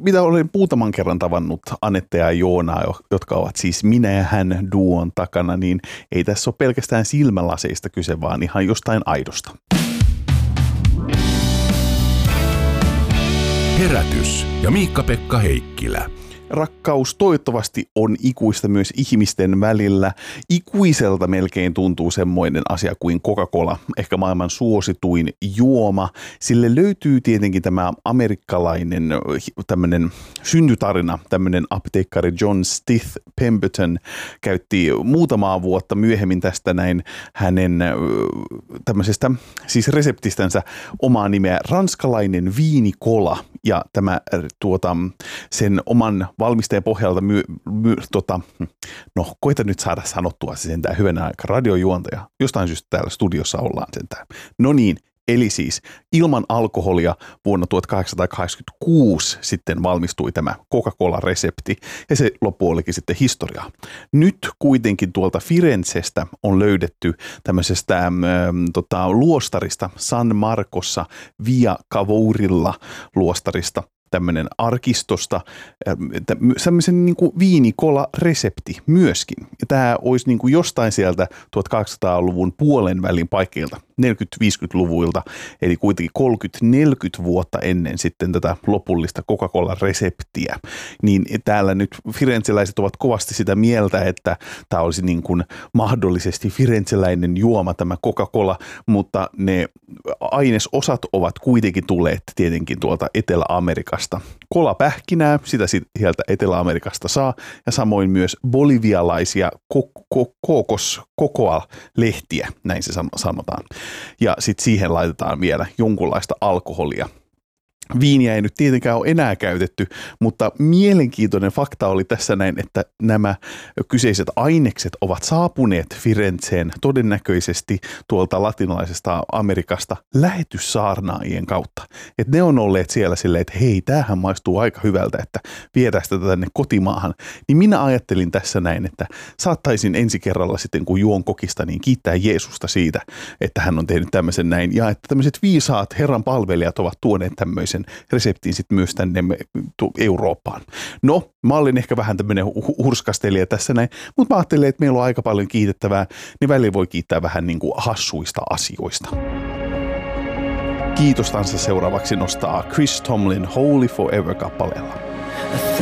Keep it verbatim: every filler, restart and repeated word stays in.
mitä olen muutaman kerran tavannut Anette ja Joonaa, jotka ovat siis minä ja hän duon takana, niin ei tässä ole pelkästään silmälaseista kyse, vaan ihan jostain aidosta. Herätys ja Miikka-Pekka Heikkilä. Rakkaus toivottavasti on ikuista myös ihmisten välillä. Ikuiselta melkein tuntuu semmoinen asia kuin Coca-Cola, ehkä maailman suosituin juoma. Sille löytyy tietenkin tämä amerikkalainen tämmöinen syntytarina, tämmöinen apteekkari John Stith Pemberton käytti muutamaa vuotta myöhemmin tästä näin hänen tämmöisestä siis reseptistänsä omaa nimeä ranskalainen viinikola ja tämä tuota sen oman valmisteen pohjalta my, my, tota, no koita nyt saada sanottua se sentään hyvänä aika radiojuontaja. Jostain syystä täällä studiossa ollaan sentään. No niin, eli siis ilman alkoholia vuonna tuhatkahdeksansataakahdeksankymmentäkuusi sitten valmistui tämä Coca-Cola-resepti ja se loppu olikin sitten historiaa. Nyt kuitenkin tuolta Firenzestä on löydetty tämmöisestä äm, tota, luostarista San Marcossa Via Cavourilla luostarista tämmöinen arkistosta, semmoisen niin kuin viinikola-resepti myöskin. Ja tämä olisi niin kuin jostain sieltä tuhatkahdeksansataaluvun puolen välin paikkeilta, neljäkymmentä-viisikymmentäluvuilta, eli kuitenkin kolmekymmentä-neljäkymmentä vuotta ennen sitten tätä lopullista Coca-Cola-reseptiä. Niin täällä nyt firenzeläiset ovat kovasti sitä mieltä, että tämä olisi niin kuin mahdollisesti firenzeläinen juoma tämä Coca-Cola, mutta ne ainesosat ovat kuitenkin tulleet tietenkin tuolta Etelä-Amerikasta. Kolapähkinää, sitä sieltä Etelä-Amerikasta saa, ja samoin myös bolivialaisia kookos, kokoa-lehtiä, näin se sanotaan. Ja sitten siihen laitetaan vielä jonkunlaista alkoholia. Viiniä ei nyt tietenkään ole enää käytetty, mutta mielenkiintoinen fakta oli tässä näin, että nämä kyseiset ainekset ovat saapuneet Firenzeen todennäköisesti tuolta latinalaisesta Amerikasta lähetyssaarnaajien kautta. Että ne on olleet siellä silleen, että hei, tämähän maistuu aika hyvältä, että viedään sitä tänne kotimaahan. Niin minä ajattelin tässä näin, että saattaisin ensi kerralla sitten, kun juon kokista, niin kiittää Jeesusta siitä, että hän on tehnyt tämmöisen näin. Ja että tämmöiset viisaat Herran palvelijat ovat tuoneet tämmöisen reseptiin sitten myös tänne Eurooppaan. No, mä olin ehkä vähän tämmöinen hurskastelija tässä näin, mutta mä ajattelin, että meillä on aika paljon kiitettävää, niin välillä voi kiittää vähän niin kuin hassuista asioista. Kiitostansa seuraavaksi nostaa Chris Tomlin Holy Forever -kappaleella.